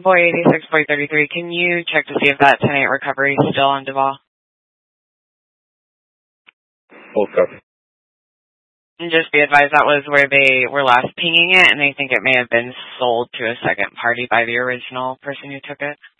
Boy 86, Boy 33, can you check to see if that 10-8 recovery is still on Duval? Okay. And just be advised that was where they were last pinging it, and they think it may have been sold to a second party by the original person who took it.